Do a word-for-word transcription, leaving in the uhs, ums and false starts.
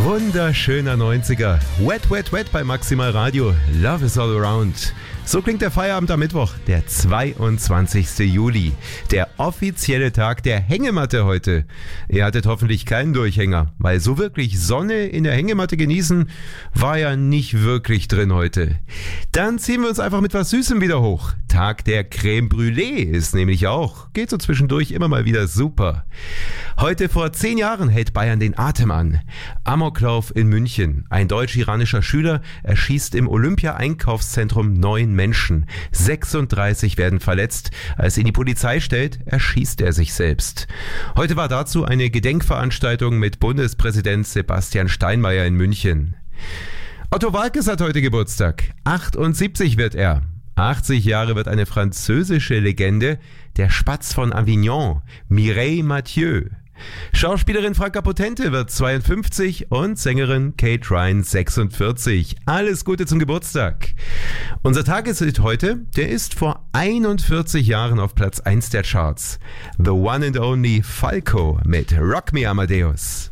Wunderschöner neunziger. Wet, wet, wet bei Maximal Radio. Love is all around. So klingt der Feierabend am Mittwoch, der zweiundzwanzigsten Juli. Der offizielle Tag der Hängematte heute. Ihr hattet hoffentlich keinen Durchhänger, weil so wirklich Sonne in der Hängematte genießen war ja nicht wirklich drin heute. Dann ziehen wir uns einfach mit was Süßem wieder hoch. Tag der Crème Brûlée ist nämlich auch. Geht so zwischendurch immer mal wieder super. Heute vor zehn Jahren hält Bayern den Atem an. Amoklauf in München. Ein deutsch-iranischer Schüler erschießt im Olympia-Einkaufszentrum neun Menschen. sechsunddreißig werden verletzt. Als ihn die Polizei stellt, erschießt er sich selbst. Heute war dazu eine Gedenkveranstaltung mit Bundespräsident Sebastian Steinmeier in München. Otto Waalkes hat heute Geburtstag. achtundsiebzig wird er. achtzig Jahre wird eine französische Legende, der Spatz von Avignon, Mireille Mathieu. Schauspielerin Franka Potente wird zweiundfünfzig und Sängerin Kate Ryan sechsundvierzig. Alles Gute zum Geburtstag. Unser Tageshit heute, der ist vor einundvierzig Jahren auf Platz eins der Charts. The one and only Falco mit Rock Me Amadeus.